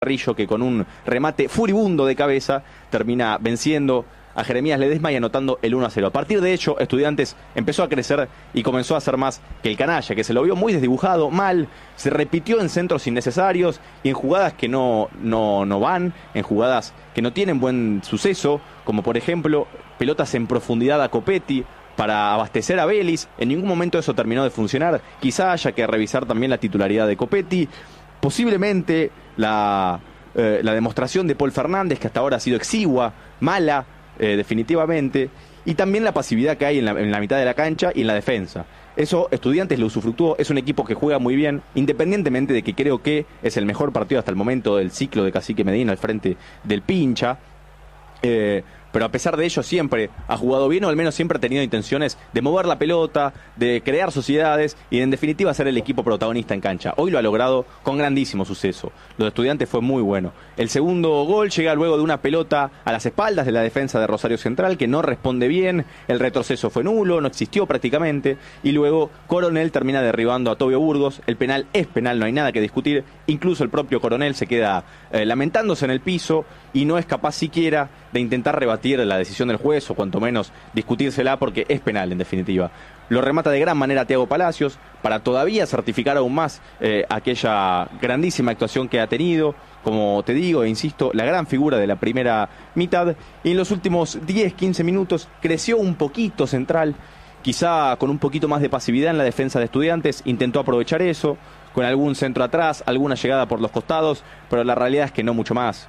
Carrillo, que con un remate furibundo de cabeza termina venciendo a Jeremías Ledesma y anotando el 1-0. A partir de hecho, Estudiantes empezó a crecer y comenzó a hacer más que el canalla, que se lo vio muy desdibujado, mal, se repitió en centros innecesarios y en jugadas que no van, en jugadas que no tienen buen suceso, como por ejemplo, pelotas en profundidad a Copetti para abastecer a Vélez. En ningún momento eso terminó de funcionar. Quizá haya que revisar también la titularidad de Copetti, posiblemente la demostración de Paul Fernández, que hasta ahora ha sido exigua, mala, definitivamente, y también la pasividad que hay en la mitad de la cancha y en la defensa. Eso Estudiantes lo usufructuó, es un equipo que juega muy bien, independientemente de que creo que es el mejor partido hasta el momento del ciclo de Cacique Medina al frente del Pincha. Pero a pesar de ello siempre ha jugado bien, o al menos siempre ha tenido intenciones de mover la pelota, de crear sociedades y en definitiva ser el equipo protagonista en cancha. Hoy lo ha logrado con grandísimo suceso. Lo de Estudiantes fue muy bueno. El segundo gol llega luego de una pelota a las espaldas de la defensa de Rosario Central, que no responde bien, el retroceso fue nulo, no existió prácticamente, y luego Coronel termina derribando a Tobio Burgos. El penal es penal, no hay nada que discutir, incluso el propio Coronel se queda lamentándose en el piso y no es capaz siquiera de intentar rebatir la decisión del juez o cuanto menos discutírsela, porque es penal en definitiva. Lo remata de gran manera Thiago Palacios para todavía certificar aún más aquella grandísima actuación que ha tenido, como te digo e insisto, la gran figura de la primera mitad, y en los últimos 10-15 minutos creció un poquito Central, quizá con un poquito más de pasividad en la defensa de Estudiantes, intentó aprovechar eso con algún centro atrás, alguna llegada por los costados, pero la realidad es que no mucho más.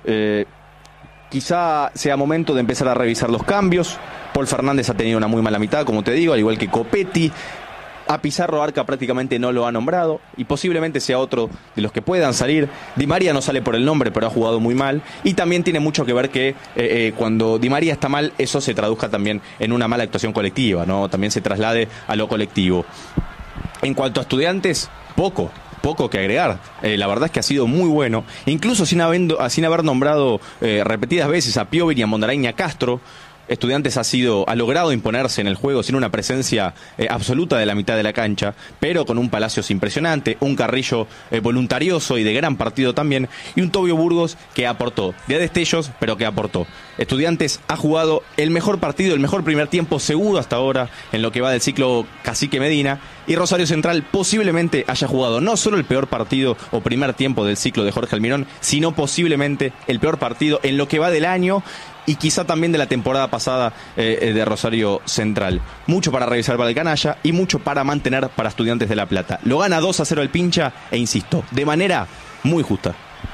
Quizá sea momento de empezar a revisar los cambios. Paul Fernández ha tenido una muy mala mitad, como te digo, al igual que Copetti. A Pizarro Arca prácticamente no lo ha nombrado y posiblemente sea otro de los que puedan salir. Di María no sale por el nombre, pero ha jugado muy mal, y también tiene mucho que ver que cuando Di María está mal, eso se traduzca también en una mala actuación colectiva, ¿no? También se traslade a lo colectivo. En cuanto a Estudiantes, poco que agregar. La verdad es que ha sido muy bueno, incluso sin haber nombrado repetidas veces a Piovin y a Mondarain y a Castro. Estudiantes ha logrado imponerse en el juego sin una presencia absoluta de la mitad de la cancha, pero con un Palacios impresionante, un Carrillo voluntarioso y de gran partido también, y un Tobio Burgos que aportó, de destellos, pero que aportó. Estudiantes ha jugado el mejor partido, el mejor primer tiempo seguro hasta ahora en lo que va del ciclo Cacique Medina, y Rosario Central posiblemente haya jugado no solo el peor partido o primer tiempo del ciclo de Jorge Almirón, sino posiblemente el peor partido en lo que va del año y quizá también de la temporada pasada de Rosario Central. Mucho para revisar para el canalla y mucho para mantener para Estudiantes de La Plata. Lo gana 2-0 el Pincha e insisto, de manera muy justa.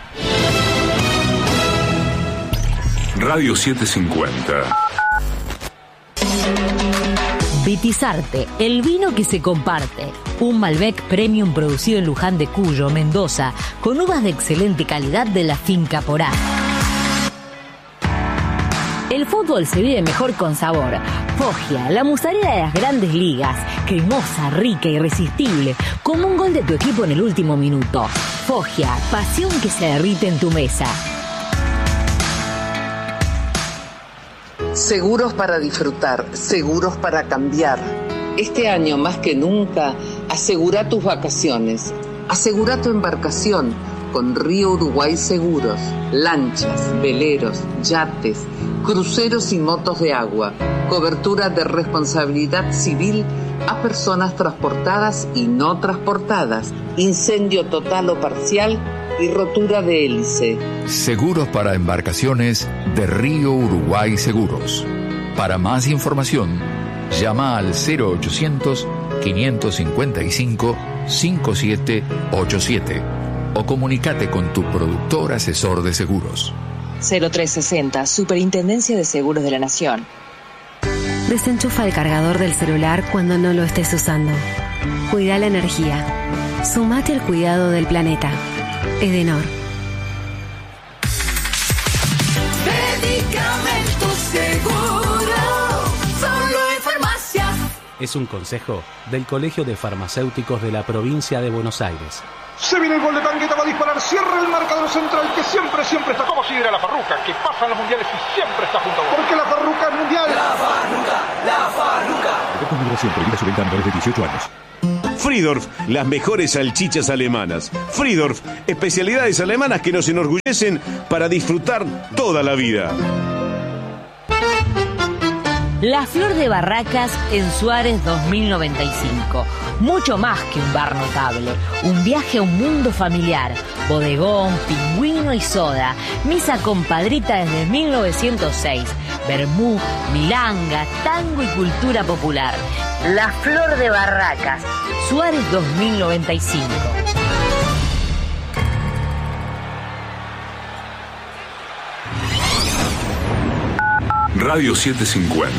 Radio 750. Vitizarte, el vino que se comparte. Un Malbec Premium producido en Luján de Cuyo, Mendoza, con uvas de excelente calidad de la finca Porá. El fútbol se vive mejor con sabor. Foggia, la mozzarella de las grandes ligas. Cremosa, rica, irresistible. Como un gol de tu equipo en el último minuto. Foggia, pasión que se derrite en tu mesa. Seguros para disfrutar, seguros para cambiar. Este año más que nunca, asegura tus vacaciones. Asegura tu embarcación con Río Uruguay Seguros. Lanchas, veleros, yates, cruceros y motos de agua. Cobertura de responsabilidad civil a personas transportadas y no transportadas. Incendio total o parcial y rotura de hélice. Seguros para embarcaciones de Río Uruguay Seguros. Para más información, llama al 0800-555-5787 o comunícate con tu productor asesor de seguros. 0360, Superintendencia de Seguros de la Nación. Desenchufa el cargador del celular cuando no lo estés usando. Cuida la energía. Sumate al cuidado del planeta. Edenor. Medicamentos Seguro, solo en farmacias. Es un consejo del Colegio de Farmacéuticos de la provincia de Buenos Aires. Se viene el gol de Tangueta, va a disparar, cierra el marcador central que siempre está como si era la Farruca, que pasa en los mundiales y siempre está junto a vos. Porque la Farruca es mundial. La Farruca. Productos Migración prohibida su venta a menores de 18 años. Friedorf, las mejores salchichas alemanas. Friedorf, especialidades alemanas que nos enorgullecen para disfrutar toda la vida. La Flor de Barracas en Suárez 2095. Mucho más que un bar notable. Un viaje a un mundo familiar. Bodegón, pingüino y soda. Misa compadrita desde 1906. Vermú, milanga, tango y cultura popular. La Flor de Barracas. Suárez 2095. Radio 750.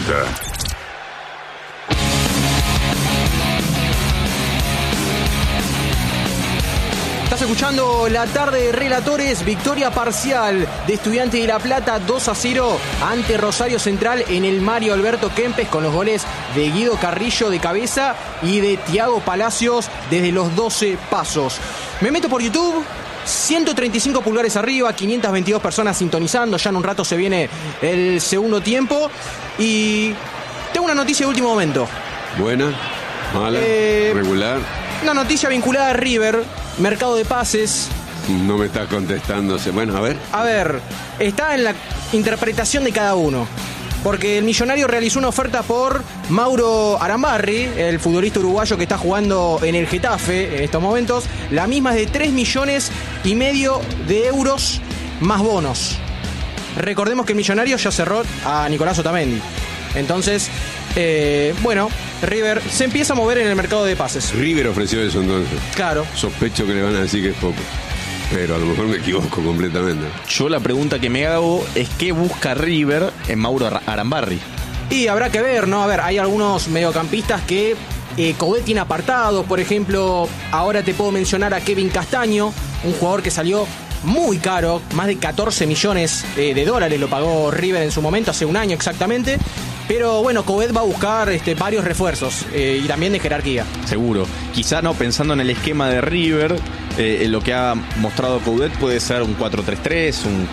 Estás escuchando La Tarde de Relatores, victoria parcial de Estudiantes de La Plata 2-0 ante Rosario Central en el Mario Alberto Kempes con los goles de Guido Carrillo de cabeza y de Thiago Palacios desde los 12 pasos. Me meto por YouTube. 135 pulgares arriba, 522 personas sintonizando. Ya en un rato se viene el segundo tiempo. Y tengo una noticia de último momento. Buena, mala, regular. Una noticia vinculada a River, mercado de pases. No me estás contestando. Bueno, a ver. A ver, está en la interpretación de cada uno. Porque el Millonario realizó una oferta por Mauro Arambarri, el futbolista uruguayo que está jugando en el Getafe en estos momentos. La misma es de 3,5 millones de euros más bonos. Recordemos que el Millonario ya cerró a Nicolás Otamendi. Entonces, bueno, River se empieza a mover en el mercado de pases. River ofreció eso entonces. Claro. Sospecho que le van a decir que es poco. Pero a lo mejor me equivoco completamente. Yo la pregunta que me hago es ¿qué busca River en Mauro Arambarri? Y habrá que ver, ¿no? A ver, hay algunos mediocampistas que Coudet tiene apartados. Por ejemplo, ahora te puedo mencionar a Kevin Castaño, un jugador que salió muy caro, más de 14 millones de dólares lo pagó River en su momento, hace un año exactamente. Pero bueno, Coudet va a buscar varios refuerzos y también de jerarquía. Seguro. Quizá no pensando en el esquema de River, lo que ha mostrado Coudet puede ser un 4-3-3, un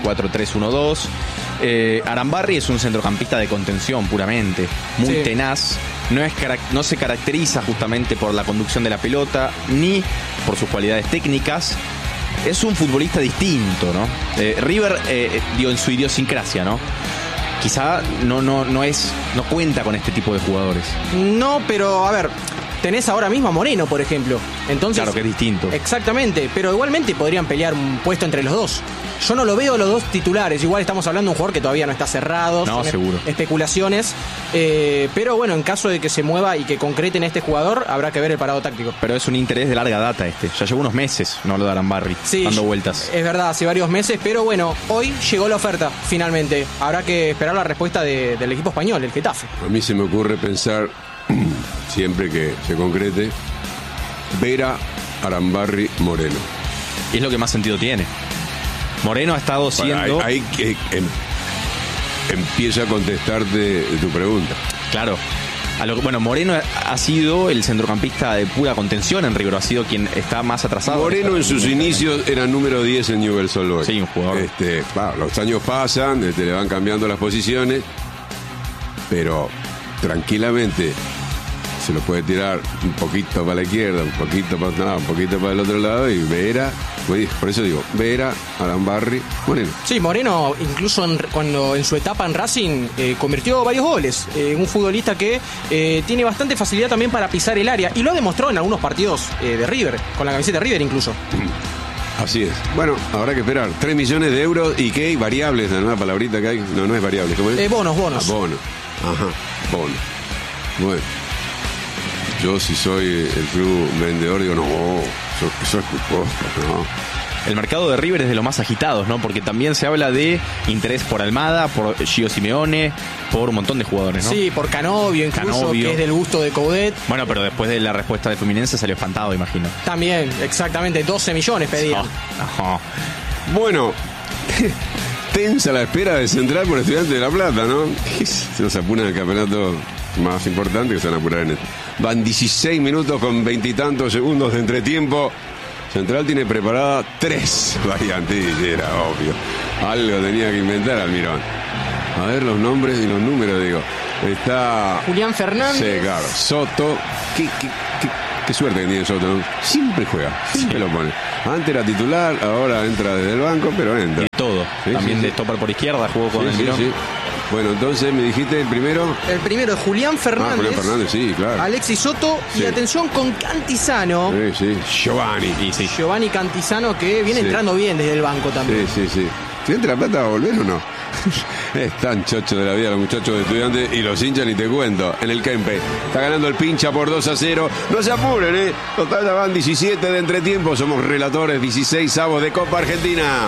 4-3-1-2. Arambarri es un centrocampista de contención puramente, muy tenaz. No se caracteriza justamente por la conducción de la pelota ni por sus cualidades técnicas. Es un futbolista distinto, ¿no? River, en su idiosincrasia, ¿no? Quizá no cuenta con este tipo de jugadores. No, pero a ver, tenés ahora mismo a Moreno, por ejemplo. Entonces, claro que es distinto. Exactamente, pero igualmente podrían pelear un puesto entre los dos. Yo no lo veo los dos titulares. Igual estamos hablando de un jugador que todavía no está cerrado. No, seguro. Especulaciones. Pero bueno, en caso de que se mueva y que concreten este jugador, habrá que ver el parado táctico. Pero es un interés de larga data este. Ya lleva unos meses, no lo de Arambarri, dando vueltas. Es verdad, hace varios meses. Pero bueno, hoy llegó la oferta, finalmente. Habrá que esperar la respuesta del equipo español, el Getafe. A mí se me ocurre pensar, siempre que se concrete, Vera, Arambarri, Moreno. Y es lo que más sentido tiene. Moreno ha estado siendo... Ahí empieza a contestarte tu pregunta. Claro. Bueno, Moreno ha sido el centrocampista de pura contención en River, ha sido quien está más atrasado. Moreno en sus inicios era número 10 en Newell's Old Boys. Sí, un jugador. Los años pasan, le van cambiando las posiciones, pero tranquilamente se lo puede tirar un poquito para la izquierda, un poquito para el otro lado, y Vera, por eso digo, Vera, Arambarri, Moreno. Sí, Moreno incluso cuando en su etapa en Racing convirtió varios goles. Un futbolista que tiene bastante facilidad también para pisar el área, y lo ha demostrado en algunos partidos de River, con la camiseta de River incluso. Así es. Bueno, habrá que esperar. 3 millones de euros y ¿qué? Variables, la nueva palabrita que hay. No es variable. ¿Cómo es? Bonos. Bonos. Ajá, bonos. Bueno. Yo si soy el club vendedor digo, no, eso es culposo, ¿no? El mercado de River es de los más agitados, ¿no? Porque también se habla de interés por Almada, por Gio Simeone, por un montón de jugadores, ¿no? Sí, por Canovio incluso, que es del gusto de Coudet. Bueno, pero después de la respuesta de Fluminense salió espantado, imagino. También, exactamente, 12 millones pedían. Bueno, tensa la espera de Central por Estudiantes de La Plata, ¿no? Se nos apuran el campeonato más importante, que se van a apurar en esto. Van 16 minutos con 20 y tantos segundos de entretiempo. Central tiene preparada 3 variantes, y era obvio. Algo tenía que inventar Almirón. A ver los nombres y los números, digo. Está Julián Fernández. Sí, claro. Soto. Qué suerte que tiene Soto, ¿no? Siempre juega, siempre lo pone. Antes era titular, ahora entra desde el banco, pero entra. Y todo. Sí, también sí, de stopper por izquierda, jugó con el Mirón. Sí. Bueno, entonces me dijiste el primero. El primero es Julián Fernández. Julián Fernández, sí, claro. Alexis Soto y atención con Cantizano. Sí. Giovanni. Giovanni Cantizano, que viene entrando bien desde el banco también. Sí. ¿Estudiante de La Plata va a volver o no? Están chochos de la vida los muchachos de Estudiantes y los hinchas ni te cuento. En el Kempe está ganando el Pincha por 2-0. No se apuren, Total ya van 17 de entretiempo. Somos relatores 16avos de Copa Argentina.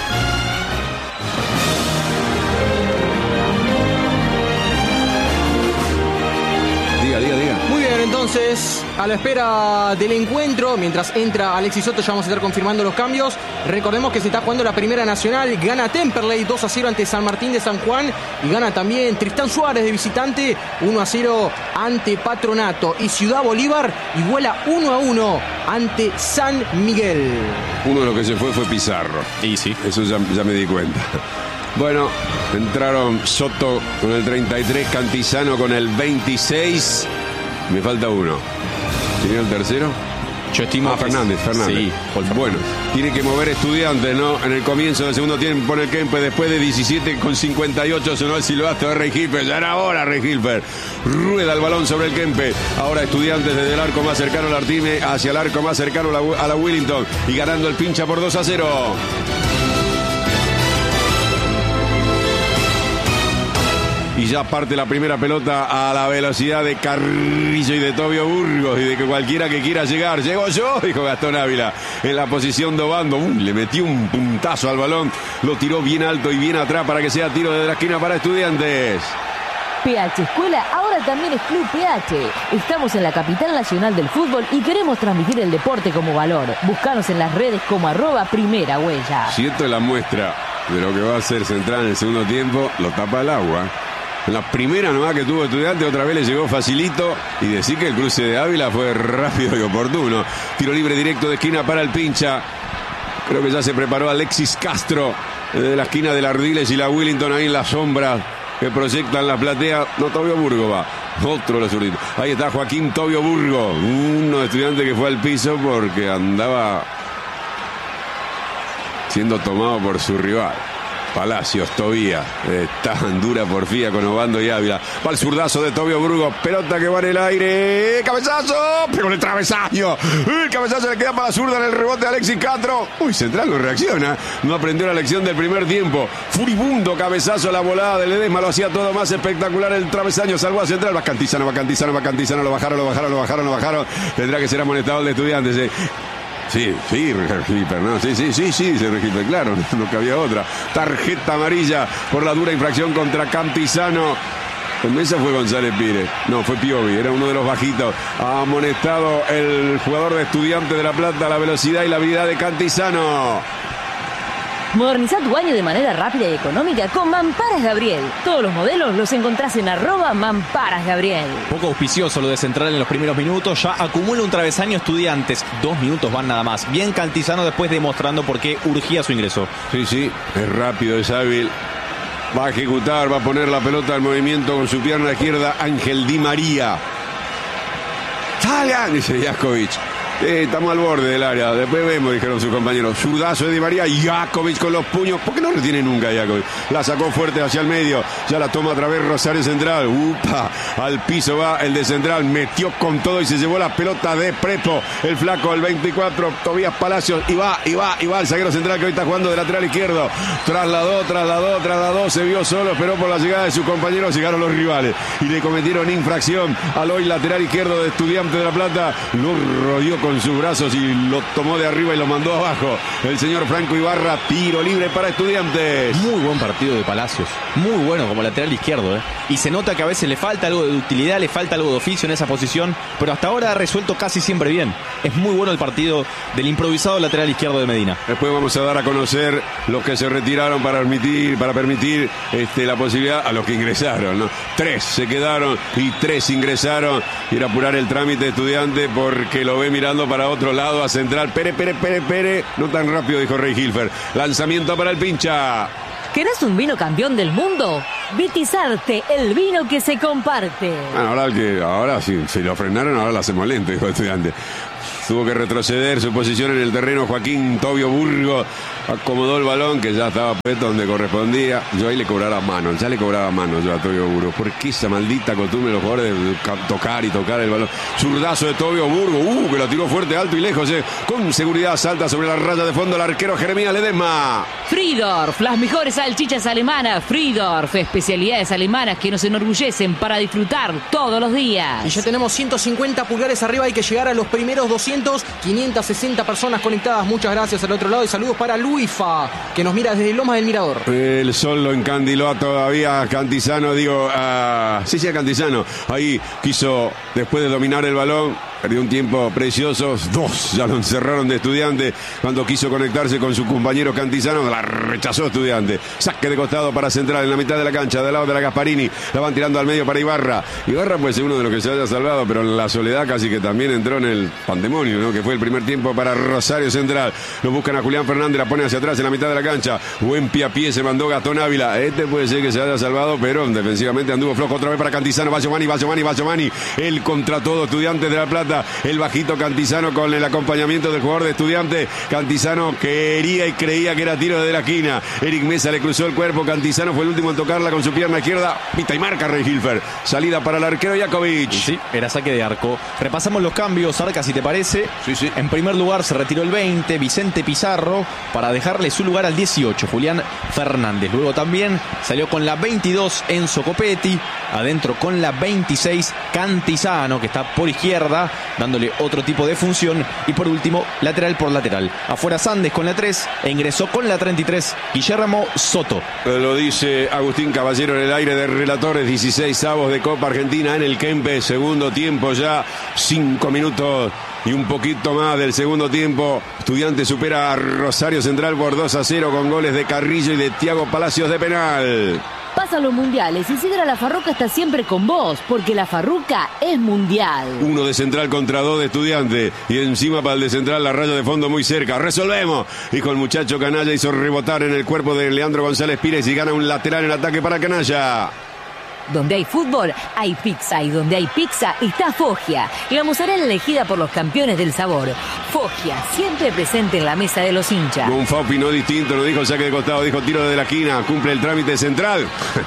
Diga. Muy bien, entonces, a la espera del encuentro, mientras entra Alexis Soto, ya vamos a estar confirmando los cambios. Recordemos que se está jugando la Primera Nacional, gana Temperley 2-0 ante San Martín de San Juan y gana también Tristán Suárez de visitante 1-0 ante Patronato, y Ciudad Bolívar iguala 1-1 ante San Miguel. Uno de los que se fue Pizarro. Y sí. Eso ya me di cuenta. Bueno, entraron Soto con el 33, Cantizano con el 26. Me falta uno. ¿Tiene el tercero? Yo estimo Fernández. Sí, bueno, tiene que mover Estudiantes, ¿no? En el comienzo del segundo tiempo en el Kempe, después de 17:58 sonó el silbato de Rey Hilfer. Ya era hora, Rey Hilfer. Rueda el balón sobre el Kempe. Ahora Estudiantes desde el arco más cercano al Artime hacia el arco más cercano a la Willington y ganando el Pincha por 2-0. Y ya parte la primera pelota a la velocidad de Carrillo y de Tobio Burgos y de que cualquiera que quiera llegar. Llego yo, dijo Gastón Ávila, en la posición de Obando. Le metió un puntazo al balón, lo tiró bien alto y bien atrás para que sea tiro desde la esquina para Estudiantes. PH Escuela ahora también es Club PH. Estamos en la capital nacional del fútbol y queremos transmitir el deporte como valor. Búscanos en las redes como @primera huella. Si esto es la muestra de lo que va a hacer Central en el segundo tiempo, lo tapa el agua. En la primera nomás que tuvo Estudiante, otra vez le llegó facilito. Y decir que el cruce de Ávila fue rápido y oportuno. Tiro libre directo de esquina para el Pincha. Creo que ya se preparó Alexis Castro desde la esquina de la Ardiles y la Willington ahí en la sombra que proyectan la platea. No, Tobio Burgo va. Otro de los zurditos. Ahí está Joaquín Tobio Burgo. Uno de Estudiante que fue al piso porque andaba siendo tomado por su rival. Palacios, Tobía, tan dura porfía con Obando y Ávila. Va el zurdazo de Tobio Burgos, pelota que va en el aire, cabezazo, pegó en el travesaño, el cabezazo le queda para la zurda en el rebote de Alexis Castro. Uy, Central no reacciona, no aprendió la lección del primer tiempo. Furibundo cabezazo a la volada de Ledesma, lo hacía todo más espectacular el travesaño, salvó a Central. Va Cantizano, lo bajaron. Tendrá que ser amonestado el de Estudiantes. Sí, Hilfer, ¿no? Sí, dice Hilfer, claro, no cabía otra. Tarjeta amarilla por la dura infracción contra Cantizano. En mesa fue González Pires, no, fue Piovi, era uno de los bajitos. Ha amonestado el jugador de Estudiantes de La Plata, la velocidad y la habilidad de Cantizano. Moderniza tu baño de manera rápida y económica con Mamparas Gabriel. Todos los modelos los encontrás en @Mamparas Gabriel. Poco auspicioso lo de Central en los primeros minutos. Ya acumula un travesaño Estudiantes. 2 minutos van nada más. Bien Cantizano después demostrando por qué urgía su ingreso. Sí, es rápido, es hábil. Va a ejecutar, va a poner la pelota al movimiento con su pierna izquierda. Ángel Di María. ¡Salgan! Dice Jakovic. Estamos al borde del área, después vemos, dijeron sus compañeros. Zurdazo de Di María, Jakovic con los puños. ¿Por qué no retiene nunca Jakovic? La sacó fuerte hacia el medio, ya la toma otra vez Rosario Central. Al piso va el de Central, metió con todo y se llevó la pelota de Prepo. El flaco, el 24, Tobías Palacios. Y va el zaguero Central que hoy está jugando de lateral izquierdo. Trasladó, se vio solo, esperó por la llegada de sus compañeros, llegaron los rivales. Y le cometieron infracción al hoy lateral izquierdo de Estudiantes de La Plata. Lo rodeó con sus brazos y lo tomó de arriba y lo mandó abajo. El señor Franco Ibarra, tiro libre para Estudiantes. Muy buen partido de Palacios. Muy bueno como lateral izquierdo. Y se nota que a veces le falta algo de utilidad, le falta algo de oficio en esa posición, pero hasta ahora ha resuelto casi siempre bien. Es muy bueno el partido del improvisado lateral izquierdo de Medina. Después vamos a dar a conocer los que se retiraron para permitir la posibilidad a los que ingresaron, ¿no? 3 se quedaron y 3 ingresaron. Ir a apurar el trámite de Estudiante porque lo ve mirando para otro lado a Central. Pere. No tan rápido, dijo Rey Hilfer. Lanzamiento para el Pincha. ¿Querés un vino campeón del mundo? Vitizarte, el vino que se comparte. Bueno, ahora sí, se lo frenaron, ahora la hacemos lento, dijo Estudiante. Tuvo que retroceder su posición en el terreno. Joaquín Tobio Burgo acomodó el balón que ya estaba puesto donde correspondía. Yo ahí le cobraba mano, ya le cobraba mano yo a Tobio Burgo. ¿Por qué esa maldita costumbre de los jugadores de tocar y tocar el balón? Zurdazo de Tobio Burgo, que lo tiró fuerte, alto y lejos. Con seguridad salta sobre la raya de fondo el arquero Jeremías Ledesma. Friedorf, las mejores salchichas alemanas. Friedorf, especialidades alemanas que nos enorgullecen para disfrutar todos los días. Y ya tenemos 150 pulgares arriba, hay que llegar a los primeros 200. 560 personas conectadas, muchas gracias al otro lado y saludos para Luifa, que nos mira desde Lomas del Mirador. El sol lo encandiló todavía Cantizano, sí, a Cantizano, ahí quiso, después de dominar el balón, perdió un tiempo precioso, 2 ya lo encerraron de Estudiante cuando quiso conectarse con su compañero Cantizano, la rechazó Estudiante, saque de costado para Central en la mitad de la cancha, del lado de la Gasparini, la van tirando al medio para Ibarra puede ser uno de los que se haya salvado, pero en la soledad casi que también entró en el pandemonio, ¿no? Que fue el primer tiempo para Rosario Central, lo buscan a Julián Fernández, la pone hacia atrás en la mitad de la cancha, buen pie a pie se mandó Gastón Ávila, puede ser que se haya salvado, pero defensivamente anduvo flojo otra vez para Cantizano, Valsomani, el contra todo Estudiante de La Plata, el bajito Cantizano con el acompañamiento del jugador de Estudiante. Cantizano quería y creía que era tiro desde la esquina. Eric Mesa le cruzó el cuerpo. Cantizano fue el último en tocarla con su pierna izquierda. Pita y marca Rey Hilfer. Salida para el arquero Jakovic. Sí, era saque de arco. Repasamos los cambios, Arca, si te parece. Sí. En primer lugar se retiró el 20, Vicente Pizarro, para dejarle su lugar al 18, Julián Fernández. Luego también salió con la 22, Enzo Copetti. Adentro con la 26, Cantizano, que está por izquierda, dándole otro tipo de función. Y por último, lateral por lateral. Afuera Sandes con la 3 e ingresó con la 33, Guillermo Soto. Lo dice Agustín Caballero en el aire de relatores. 16avos de Copa Argentina en el Kempes. Segundo tiempo ya, 5 minutos y un poquito más del segundo tiempo. Estudiante supera a Rosario Central por 2-0 con goles de Carrillo y de Thiago Palacios de penal. Pasan los mundiales y Sidra La Farruca está siempre con vos, porque La Farruca es mundial. 1 de Central contra 2 de Estudiante. Y encima para el de Central la raya de fondo muy cerca. ¡Resolvemos! Dijo el muchacho Canalla, hizo rebotar en el cuerpo de Leandro González Pires y gana un lateral en ataque para Canalla. Donde hay fútbol, hay pizza, y donde hay pizza está Foggia, la mozzarella elegida por los campeones del sabor. Foggia, siempre presente en la mesa de los hinchas. Monfau opinó distinto, no dijo saque de costado, dijo tiro desde la esquina, cumple el trámite Central.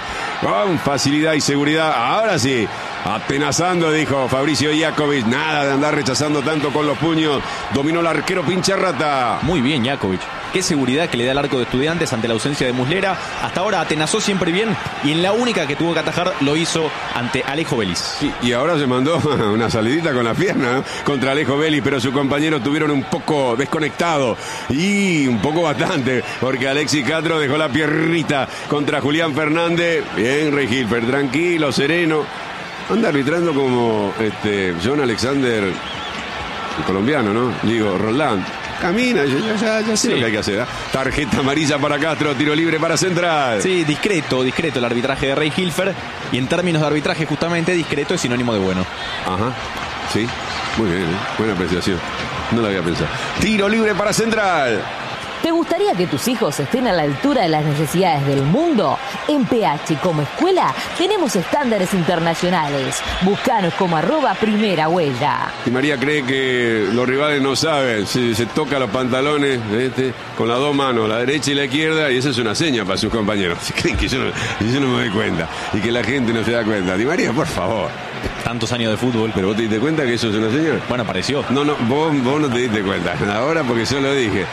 Con facilidad y seguridad, ahora sí. Atenazando, dijo Fabricio Jakovic. Nada de andar rechazando tanto con los puños. Dominó el arquero Pincharrata. Muy bien, Jakovic. Qué seguridad que le da el arco de Estudiantes ante la ausencia de Muslera. Hasta ahora atenazó siempre bien. Y en la única que tuvo que atajar lo hizo ante Alejo Vélez. Sí, y ahora se mandó una salidita con la pierna, ¿no? Contra Alejo Vélez, pero sus compañeros tuvieron un poco desconectado. Y un poco bastante. Porque Alexis Castro dejó la piernita contra Julián Fernández. Bien, Rey Hilfer, tranquilo, sereno. Anda arbitrando como John Alexander, el colombiano, ¿no? Digo, Roland. Camina, ya sé lo que hay que hacer. Tarjeta amarilla para Castro, tiro libre para Central. Sí, discreto el arbitraje de Rey Hilfer. Y en términos de arbitraje, justamente, discreto es sinónimo de bueno. Ajá, sí, muy bien, buena apreciación. No lo había pensado. Tiro libre para Central. ¿Te gustaría que tus hijos estén a la altura de las necesidades del mundo? En PH como escuela tenemos estándares internacionales. Búscanos como @primera huella. Y María cree que los rivales no saben. Se toca los pantalones con las dos manos, la derecha y la izquierda, y esa es una seña para sus compañeros. Creen que yo no me doy cuenta y que la gente no se da cuenta. Di María, por favor. Tantos años de fútbol. ¿Pero vos te diste cuenta que eso es una señal? Bueno, apareció. No, vos no te diste cuenta. Ahora porque yo lo dije.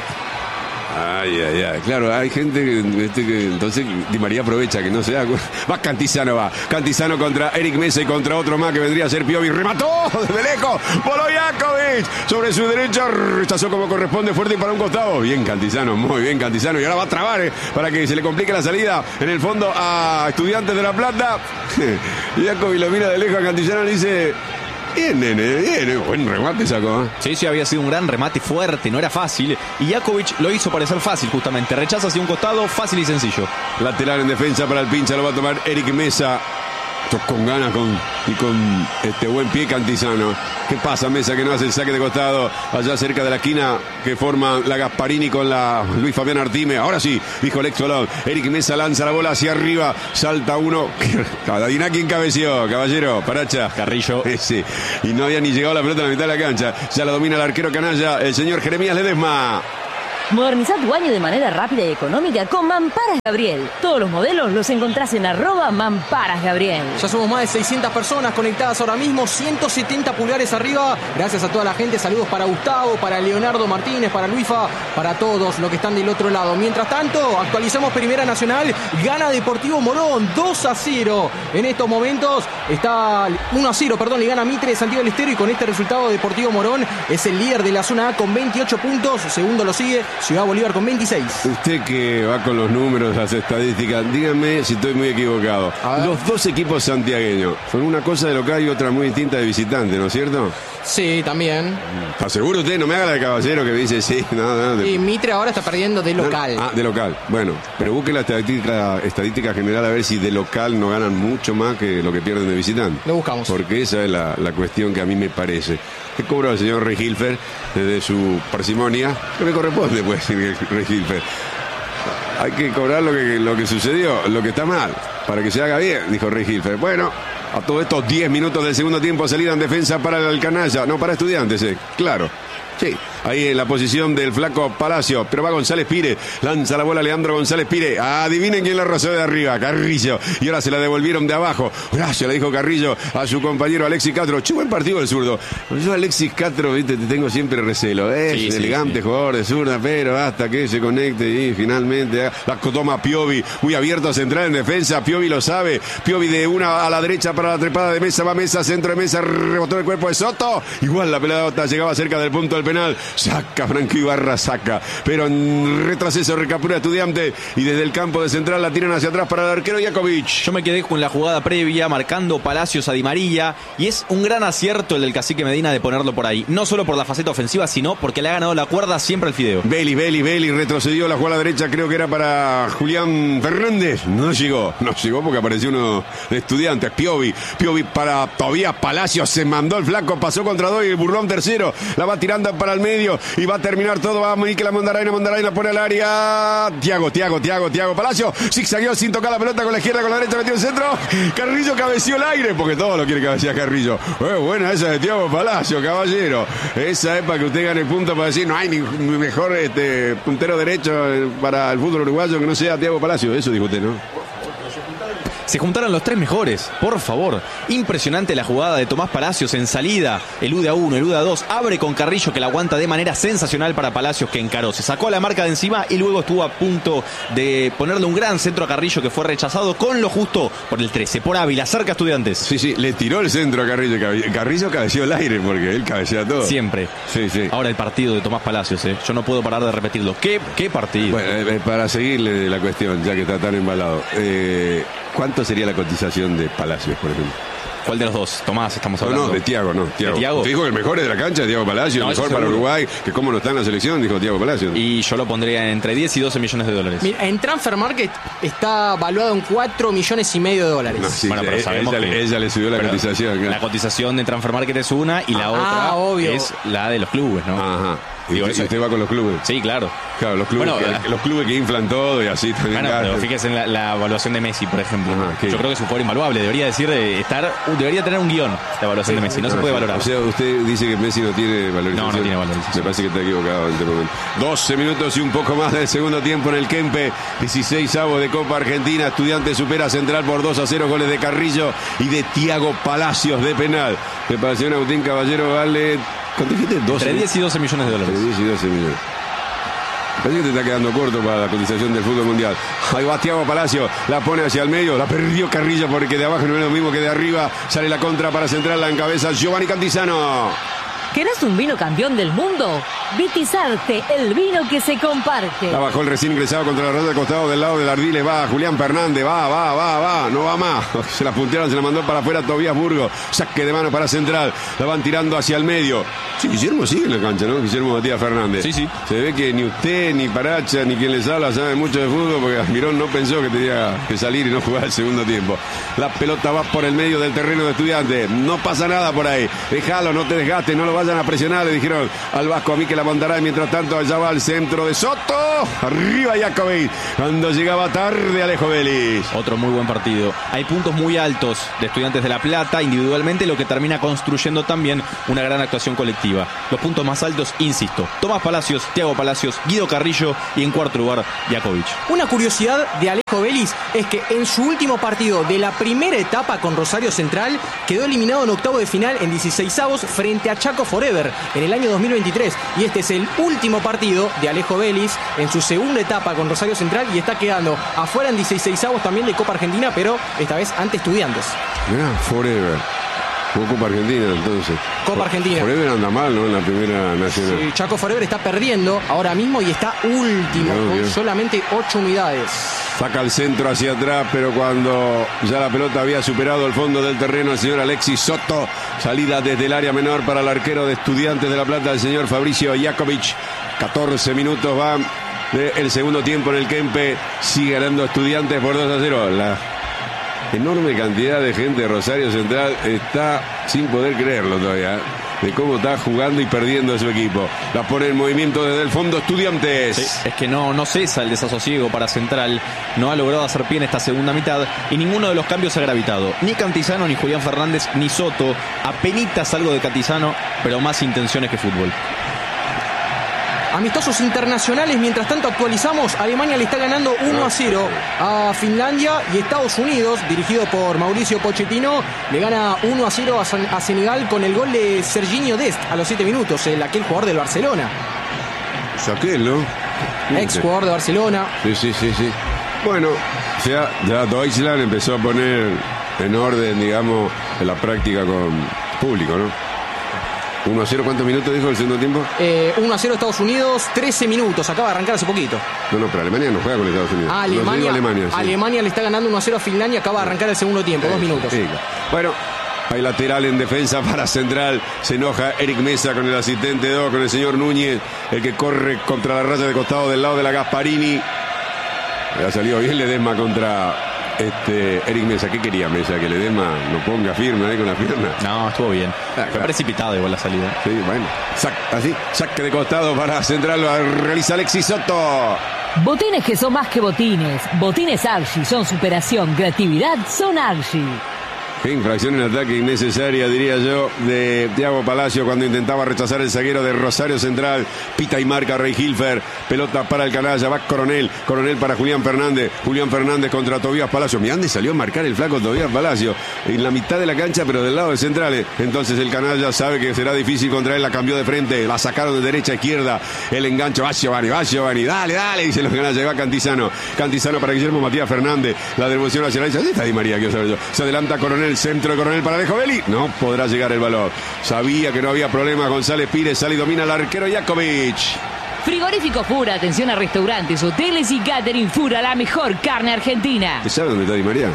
Ay. Claro, hay gente que entonces Di María aprovecha que no se da cuenta. Cantizano contra Eric Mesa y contra otro más que vendría a ser Piovi. Remató desde lejos. Voló Jakovic sobre su derecha. Rechazó como corresponde, fuerte y para un costado. Bien Cantizano, muy bien Cantizano. Y ahora va a trabar para que se le complique la salida en el fondo a Estudiantes de La Plata. Y Jakovic lo mira de lejos a Cantizano y le dice: Bien, nene, bien, buen remate sacó. Sí, había sido un gran remate fuerte, no era fácil. Y Jakovic lo hizo parecer fácil, justamente. Rechaza hacia un costado, fácil y sencillo. Lateral en defensa para el pincha, lo va a tomar Eric Mesa. Esto con ganas y con este buen pie Cantizano. ¿Qué pasa, Mesa, que no hace el saque de costado allá cerca de la esquina que forma la Gasparini con la Luis Fabián Artime? Ahora sí, dijo Alex Colón. Eric Mesa lanza la bola hacia arriba, salta uno. Adivina quién cabeció, caballero, Paracha. Carrillo. Sí, y no había ni llegado la pelota a la mitad de la cancha. Ya la domina el arquero canalla, el señor Jeremías Ledesma. Moderniza tu baño de manera rápida y económica con Mamparas Gabriel. Todos los modelos los encontrás en @Mamparas Gabriel. Ya somos más de 600 personas conectadas ahora mismo, 170 pulgares arriba. Gracias a toda la gente, saludos para Gustavo, para Leonardo Martínez, para Luifa, para todos los que están del otro lado. Mientras tanto, actualizamos Primera Nacional, gana Deportivo Morón 2-0. En estos momentos está 1-0, perdón, le gana Mitre de Santiago del Estero y con este resultado Deportivo Morón es el líder de la zona A con 28 puntos, segundo lo sigue Ciudad Bolívar con 26. Usted que va con los números, las estadísticas, dígame si estoy muy equivocado. Los dos equipos santiagueños son una cosa de local y otra muy distinta de visitante, ¿no es cierto? Sí, también. ¿Está seguro usted? No me haga la de caballero que dice sí. No. Y Mitre ahora está perdiendo de local. De local. Bueno, pero busque la estadística general a ver si de local no ganan mucho más que lo que pierden de visitante. Lo buscamos. Porque esa es la cuestión que a mí me parece. ¿Qué cobró el señor Regilfer desde su parsimonia? ¿Qué me corresponde, puede decir Regilfer? Hay que cobrar lo que sucedió, lo que está mal, para que se haga bien, dijo Regilfer. Bueno, a todos estos 10 minutos del segundo tiempo, salida en defensa para el canalla, no para Estudiantes, claro. Sí, ahí en la posición del flaco Palacio, pero va González Pire, lanza la bola Leandro González Pire, adivinen quién la rozó de arriba, Carrillo, y ahora se la devolvieron de abajo, gracias, le dijo Carrillo a su compañero Alexis Castro, buen partido del zurdo, yo Alexis Castro, viste, te tengo siempre recelo, es elegante jugador de zurda, pero hasta que se conecte y finalmente la toma Piovi, muy abierto a central en defensa, Piovi lo sabe, Piovi de una a la derecha para la trepada de Mesa, va Mesa, centro de Mesa, rebotó el cuerpo de Soto, igual la pelota llegaba cerca del punto del penal, saca Franco Ibarra, pero en retroceso recaptura Estudiante y desde el campo de central la tiran hacia atrás para el arquero Jakovic. Yo me quedé con la jugada previa marcando Palacios a Di María y es un gran acierto el del cacique Medina de ponerlo por ahí, no solo por la faceta ofensiva sino porque le ha ganado la cuerda siempre al fideo. Beli retrocedió la jugada derecha, creo que era para Julián Fernández, no llegó porque apareció uno de Estudiantes, Piovi para Tobías Palacios, se mandó el flaco, pasó contra dos y el burlón tercero, la va tirando para el medio y va a terminar todo, va Miquel Mondaraina pone al área, Tiago Palacio, zigzagueó sin tocar la pelota con la izquierda, con la derecha metió el centro, Carrillo cabeció el aire, porque todo lo quiere cabecear Carrillo, buena esa de Tiago Palacio, caballero, esa es para que usted gane punto, para decir no hay ni mejor puntero derecho para el fútbol uruguayo que no sea Tiago Palacio, eso dijo usted, ¿no? Se juntaron los tres mejores, por favor. Impresionante la jugada de Tomás Palacios en salida. Elude a uno, elude a dos. Abre con Carrillo que la aguanta de manera sensacional para Palacios que encaró. Se sacó la marca de encima y luego estuvo a punto de ponerle un gran centro a Carrillo que fue rechazado con lo justo por el 13. Por Ávila, cerca Estudiantes. Sí, le tiró el centro a Carrillo. Carrillo cabeció el aire porque él cabecea todo. Siempre. Sí. Ahora el partido de Tomás Palacios, yo no puedo parar de repetirlo. ¿Qué partido? Bueno, para seguirle la cuestión, ya que está tan embalado. ¿Cuánto sería la cotización de Palacios, por ejemplo? ¿Cuál de los dos? Tomás, estamos hablando. No, de Tiago, no. Tiago. Te dijo que el mejor de la cancha es Tiago Palacios, mejor para Uruguay, que cómo no está en la selección, dijo Tiago Palacios. Y yo lo pondría entre 10 y 12 millones de dólares. Mira, en Transfer Market está valuado en 4,5 millones de dólares. No, sí, bueno, pero sabemos ella le subió la cotización. Claro. La cotización de Transfer Market es una y la otra es la de los clubes, ¿no? Ajá. ¿Y usted va con los clubes? Sí, claro. Claro, los clubes, los clubes que inflan todo y así también. Bueno, pero fíjese en la evaluación de Messi, por ejemplo. Ajá, yo creo que es un jugador invaluable. Debería tener un guión la evaluación de Messi. No se puede valorar. O sea, usted dice que Messi no tiene valorización. No tiene valorización. Me parece que está equivocado en este momento. 12 minutos y un poco más del segundo tiempo en el Kempe. 16avos de Copa Argentina. Estudiantes supera a Central por 2-0. Goles de Carrillo y de Tiago Palacios de penal. Preparación Agustín Caballero vale... ¿Cuánto dijiste? Entre 10 y 12 millones de dólares. Entre 10 y 12 millones. Parece que te está quedando corto para la cotización del fútbol mundial. Ahí va Tiago Palacio, la pone hacia el medio, la perdió Carrillo porque de abajo no es lo mismo que de arriba. Sale la contra para Central, la encabeza Giovanni Cantizano. ¿Querés un vino campeón del mundo? Vitizarte, el vino que se comparte. La bajó el recién ingresado contra la ronda de costado del lado del Ardiles. Va Julián Fernández, va, no va más. Se la puntearon, se la mandó para afuera Tobías Burgos. Saque de mano para Central. La van tirando hacia el medio. Sí, Guillermo sigue en la cancha, ¿no? Guillermo Matías Fernández. Sí. Se ve que ni usted, ni Paracha, ni quien les habla sabe mucho de fútbol, porque Almirón no pensó que tenía que salir y no jugar el segundo tiempo. La pelota va por el medio del terreno de Estudiantes. No pasa nada por ahí. Déjalo, no te desgastes, no lo vayan a presionar, le dijeron al Vasco a mí que la mandará. Y mientras tanto allá va al centro de Soto. Arriba Jakovic. Cuando llegaba tarde Alejo Vélez. Otro muy buen partido. Hay puntos muy altos de Estudiantes de La Plata individualmente, lo que termina construyendo también una gran actuación colectiva. Los puntos más altos, insisto, Tomás Palacios, Thiago Palacios, Guido Carrillo y en cuarto lugar Jakovic. Una curiosidad de Alejo Vélez es que en su último partido de la primera etapa con Rosario Central quedó eliminado en octavo de final en 16avos frente a Chaco Forever en el año 2023, y este es el último partido de Alejo Vélez en su segunda etapa con Rosario Central y está quedando afuera en 16avos también de Copa Argentina, pero esta vez ante Estudiantes. Mirá, Forever. Jugó Copa Argentina entonces. Copa Argentina. Forever anda mal, ¿no? En la primera nacional. Sí, Chaco Forever está perdiendo ahora mismo y está último con solamente 8 unidades. Saca el centro hacia atrás, pero cuando ya la pelota había superado el fondo del terreno, el señor Alexis Soto, salida desde el área menor para el arquero de Estudiantes de La Plata, el señor Fabricio Jakovic. 14 minutos van del segundo tiempo en el Kempe. Sigue ganando Estudiantes por 2-0. La enorme cantidad de gente de Rosario Central está sin poder creerlo todavía, de cómo está jugando y perdiendo su equipo. La pone en movimiento desde el fondo Estudiantes. Sí, es que no cesa el desasosiego para Central. No ha logrado hacer pie en esta segunda mitad y ninguno de los cambios ha gravitado. Ni Cantizano, ni Julián Fernández, ni Soto. Apenitas algo de Cantizano, pero más intenciones que fútbol. Amistosos internacionales, mientras tanto actualizamos. Alemania le está ganando 1-0 a Finlandia y Estados Unidos, dirigido por Mauricio Pochettino, le gana 1-0 a Senegal con el gol de Serginho Dest a los 7 minutos, aquel jugador del Barcelona. Es aquel, ¿no? Ex jugador de Barcelona. Sí. Bueno, ya Deutschland empezó a poner en orden, digamos, en la práctica con público, ¿no? 1-0, ¿cuántos minutos dijo el segundo tiempo? 1-0 Estados Unidos, 13 minutos, acaba de arrancar hace poquito. No, pero Alemania no juega con Estados Unidos. Alemania le está ganando 1-0 a Finlandia, acaba de arrancar el segundo tiempo, 2 minutos. Sí. Bueno, hay lateral en defensa para Central. Se enoja Eric Mesa con el asistente 2, con el señor Núñez, el que corre contra la raya de costado del lado de la Gasparini. Le ha salido bien Ledesma contra Eric Mesa. ¿Qué quería Mesa? ¿Que Ledesma lo ponga firme ahí con la pierna? No, estuvo bien. Fue precipitado igual la salida. Sí, bueno. Saque de costado para Central. Lo realiza Alexis Soto. Botines que son más que botines. Botines Archie son superación, creatividad, son Archie. Qué infracción en ataque innecesaria, diría yo, de Thiago Palacio cuando intentaba rechazar el zaguero de Rosario Central. Pita y marca Rey Hilfer. Pelota para el canalla. Va Coronel para Julián Fernández. Julián Fernández contra Tobías Palacio. Mirá dónde salió a marcar el flaco Tobías Palacio. En la mitad de la cancha, pero del lado de Centrales. Entonces el canalla sabe que será difícil contra él. La cambió de frente. La sacaron de derecha a izquierda. El engancho. Va Giovanni. Dale, dice los canallas. Va Cantizano para Guillermo Matías Fernández. La devolución hacia la derecha. ¿Dónde está Di María? Quiero saber yo. Se adelanta Coronel. Centro de Coronel para Alejo Vélez. No podrá llegar el balón. Sabía que no había problema. González Pires sale y domina al arquero Jakovic. Frigorífico Fura, atención a restaurantes, hoteles y catering. Fura, la mejor carne argentina. ¿Te sabe dónde está Di María?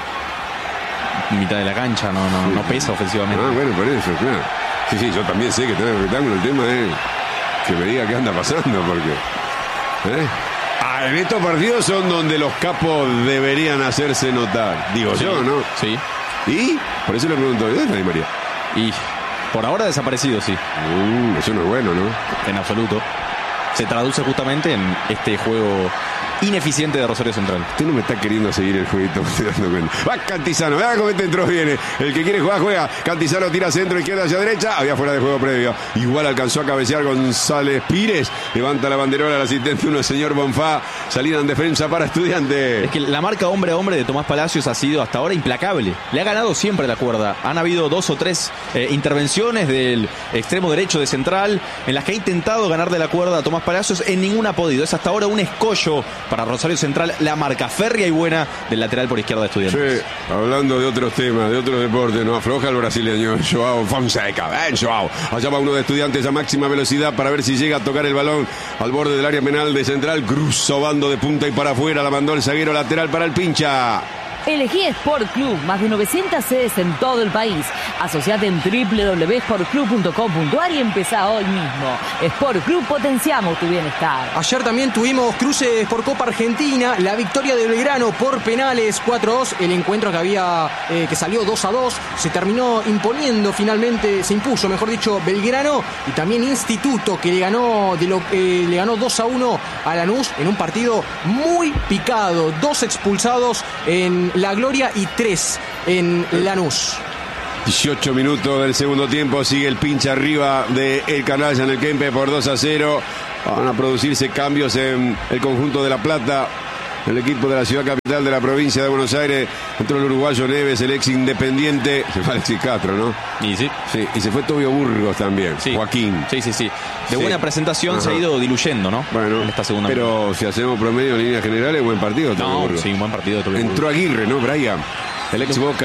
Mitad de la cancha, no pesa ofensivamente. Ah, bueno, por eso, claro. Sí, yo también sé que está en el rectángulo. El tema es que me diga qué anda pasando, porque en estos partidos son donde los capos deberían hacerse notar. Digo yo, ¿no? Sí. ¿Y? Por eso le pregunto, ¿dónde está Di María? Y por ahora desaparecido, sí. Eso no es bueno, ¿no? En absoluto. Se traduce justamente en este juego ineficiente de Rosario Central. Usted no me está queriendo seguir el jueguito, me estoy dando cuenta. Va Cantizano, vea cómo este entró viene. El que quiere jugar, juega. Cantizano tira centro, izquierda hacia derecha. Había fuera de juego previo. Igual alcanzó a cabecear González Pires. Levanta la banderola al asistente uno, el señor Bonfá. Salida en defensa para Estudiantes. Es que la marca hombre a hombre de Tomás Palacios ha sido hasta ahora implacable. Le ha ganado siempre la cuerda. Han habido 2 o 3 intervenciones del extremo derecho de Central en las que ha intentado ganarle la cuerda a Tomás Palacios. En ninguna ha podido. Es hasta ahora un escollo para Rosario Central la marca férrea y buena del lateral por izquierda de Estudiantes. Sí, hablando de otros temas, de otros deportes, no afloja el brasileño Joao Fonseca. Ven, Joao. Allá va uno de Estudiantes a máxima velocidad para ver si llega a tocar el balón al borde del área penal de Central. Cruzó bando de punta y para afuera, la mandó el zaguero lateral para el pincha. Elegí Sport Club, más de 900 sedes en todo el país. Asociate en www.sportclub.com.ar y empezá hoy mismo. Sport Club, potenciamos tu bienestar. Ayer también tuvimos cruces por Copa Argentina, la victoria de Belgrano por penales 4-2, el encuentro que salió 2-2, se terminó imponiendo finalmente, se impuso, mejor dicho, Belgrano, y también Instituto, que le ganó 2-1 a Lanús en un partido muy picado, 2 expulsados en La Gloria y 3 en Lanús. 18 minutos del segundo tiempo, sigue el pincha arriba de El Canalla en el Kempes por 2-0. Van a producirse cambios en el conjunto de La Plata. El equipo de la ciudad capital de la provincia de Buenos Aires, entró el uruguayo Neves, el ex Independiente, se fue Alexis Castro, ¿no? Y sí. Sí, y se fue Tobio Burgos también, sí. Joaquín. Sí. De buena presentación. Ajá. Se ha ido diluyendo, ¿no? Bueno, en esta segunda pero mitad. Si hacemos promedio en líneas generales, buen partido Tobio Burgos. Sí, un buen partido de Tobio Burgos. Entró Aguirre, ¿no, Brian? El ex Boca